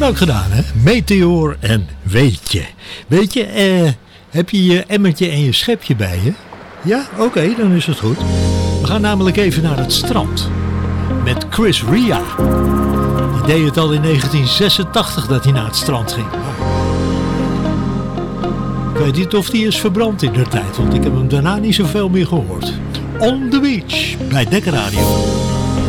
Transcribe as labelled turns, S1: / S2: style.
S1: Leuk gedaan, hè? Meteor en Weetje. Weet je, heb je je emmertje en je schepje bij je? Ja? Oké, dan is het goed. We gaan namelijk even naar het strand. Met Chris Ria. Die deed het al in 1986 dat hij naar het strand ging. Ik weet niet of die is verbrand in de tijd, want ik heb hem daarna niet zoveel meer gehoord. On the Beach bij Dekkerradio.